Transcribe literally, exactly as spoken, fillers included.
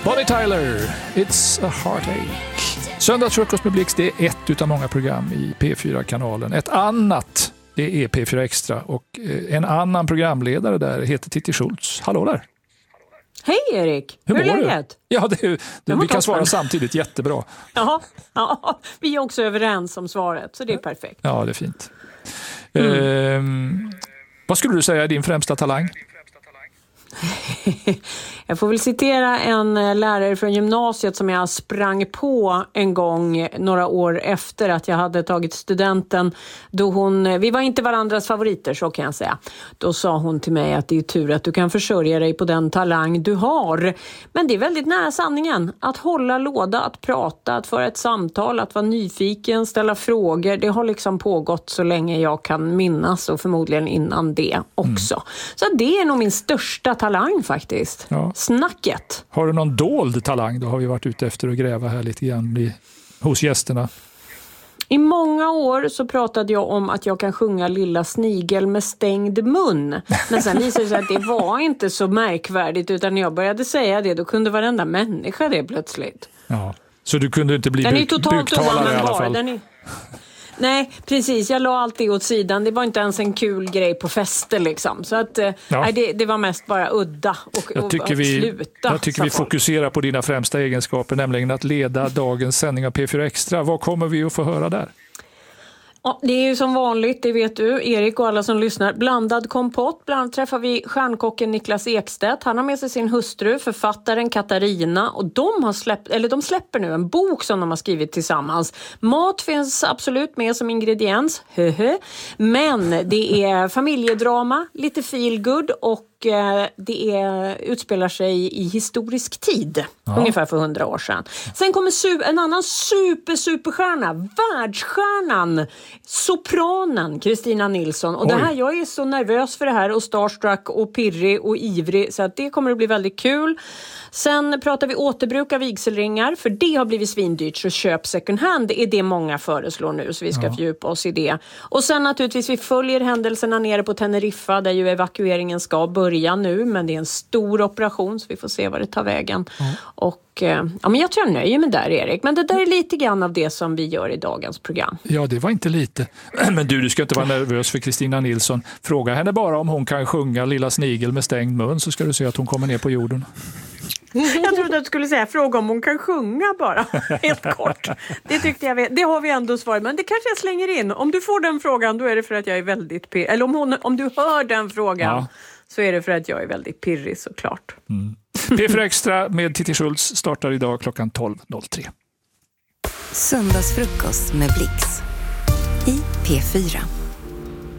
Bonnie Tyler, It's a Heartache. Söndagsfrukost med Blix, det är ett utav många program i P fyra-kanalen. Ett annat, det är P fyra Extra. Och en annan programledare där heter Titti Schultz. Hallå där! Hej Erik, hur, hur är läget? Du? Ja, det, det, det vi kan svara samtidigt, jättebra. Ja, ja, vi är också överens om svaret, så det är perfekt. Ja, det är fint. Mm. Eh, vad skulle du säga är din främsta talang? Jag får väl citera en lärare från gymnasiet som jag sprang på en gång några år efter att jag hade tagit studenten. Då hon, vi var inte varandras favoriter, så kan jag säga. Då sa hon till mig att det är tur att du kan försörja dig på den talang du har. Men det är väldigt nära sanningen. Att hålla låda, att prata, att föra ett samtal, att vara nyfiken, ställa frågor. Det har liksom pågått så länge jag kan minnas och förmodligen innan det också. Mm. Så det är nog min största talang faktiskt. Ja. Snacket. Har du någon dold talang? Då har vi varit ute efter att gräva här lite grann i, hos gästerna. I många år så pratade jag om att jag kan sjunga Lilla snigel med stängd mun. Men sen visade det sig att det var inte så märkvärdigt, utan när jag började säga det, då kunde varenda människa det plötsligt. Ja. Så du kunde inte bli Den buk- är totalt buktalare i alla fall? Den är... Nej, precis. Jag la alltid åt sidan. Det var inte ens en kul grej på fester liksom. Så att, ja. nej, det, det var mest bara udda och, jag tycker och vi, sluta. Jag tycker vi fokuserar på dina främsta egenskaper, nämligen att leda dagens sändning av P fyra Extra. Vad kommer vi att få höra där? Ja, det är ju som vanligt, det vet du, Erik och alla som lyssnar. Blandad kompott. Bland annat träffar vi stjärnkocken Niklas Ekstedt. Han har med sig sin hustru, författaren Katarina. Och de, har släppt, eller de släpper nu en bok som de har skrivit tillsammans. Mat finns absolut med som ingrediens. Men det är familjedrama, lite feel good och det är, utspelar sig i historisk tid. Ja. Ungefär för hundra år sedan. Sen kommer su- en annan super superstjärna, världsstjärnan, sopranen Kristina Nilsson. Och det här, jag är så nervös för det här och starstruck och pirrig och ivrig, så att det kommer att bli väldigt kul. Sen pratar vi återbruk av vigselringar, för det har blivit svindyrt, så köp second hand. Det är det många föreslår nu, så vi ska ja. fördjupa oss i det. Och sen naturligtvis, vi följer händelserna nere på Teneriffa, där ju evakueringen ska börja nu, men det är en stor operation, så vi får se vad det tar vägen. Mm. Och ja, men jag tror jag nöjer mig där, Erik. Men det där är lite grann av det som vi gör i dagens program. Ja, det var inte lite. Men du, du ska inte vara nervös för Kristina Nilsson. Fråga henne bara om hon kan sjunga Lilla snigel med stängd mun, så ska du se att hon kommer ner på jorden. Jag trodde att du skulle säga fråga om hon kan sjunga bara, helt kort. Det tyckte jag, det har vi ändå svarat, men det kanske jag slänger in. Om du får den frågan, då är det för att jag är väldigt pirrig. Eller om, hon, om du hör den frågan, ja. så är det för att jag är väldigt pirrig, såklart. Mm. P fyra Extra med Titti Schultz startar idag klockan tolv noll tre. Söndagsfrukost med Blix i P fyra.